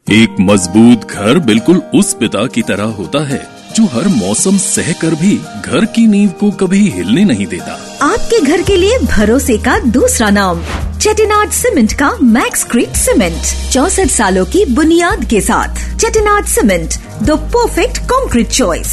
एक मजबूत घर बिल्कुल उस पिता की तरह होता है जो हर मौसम सह कर भी घर की नींव को कभी हिलने नहीं देता। आपके घर के लिए भरोसे का दूसरा नाम चेटिनाड सीमेंट का मैक्सक्रीट सीमेंट, 64 सालों की बुनियाद के साथ। Chettinad cement, the perfect concrete choice.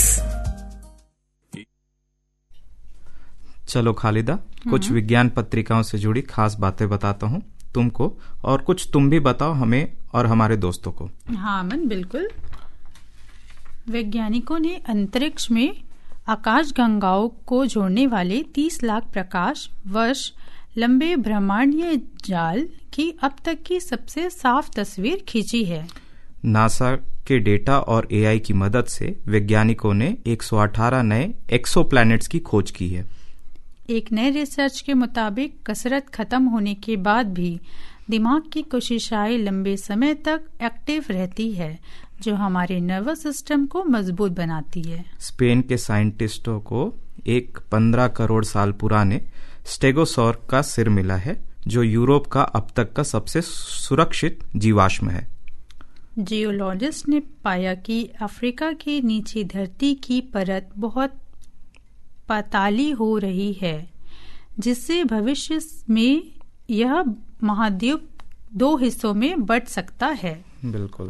चलो खालिदा, कुछ विज्ञान पत्रिकाओं से जुड़ी खास बातें बताता हूँ तुमको, और कुछ तुम भी बताओ हमें और हमारे दोस्तों को। हाँ अमन, बिल्कुल। वैज्ञानिकों ने अंतरिक्ष में आकाशगंगाओं को जोड़ने वाले 30 लाख प्रकाश वर्ष लंबे ब्रह्मांडीय जाल की अब तक की सबसे साफ तस्वीर खींची है। नासा के डेटा और एआई की मदद से वैज्ञानिकों ने 118 नए एक्सोप्लैनेट्स की खोज की है। एक नए रिसर्च के मुताबिक कसरत खत्म होने के बाद भी दिमाग की कोशिकाएं लंबे समय तक एक्टिव रहती है, जो हमारे नर्वस सिस्टम को मजबूत बनाती है। स्पेन के साइंटिस्टों को एक 15 करोड़ साल पुराने स्टेगोसॉर का सिर मिला है, जो यूरोप का अब तक का सबसे सुरक्षित जीवाश्म है। जियोलॉजिस्ट ने पाया कि अफ्रीका के नीचे धरती की परत बहुत पाताली हो रही है, जिससे भविष्य में यह महाद्वीप 2 हिस्सों में बंट सकता है। बिल्कुल।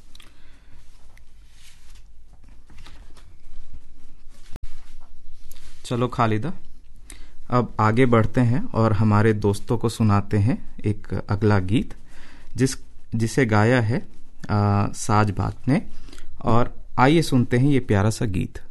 चलो खालिदा, अब आगे बढ़ते हैं और हमारे दोस्तों को सुनाते हैं एक अगला गीत जिसे गाया है साज बात ने। और आइए सुनते हैं ये प्यारा सा गीत।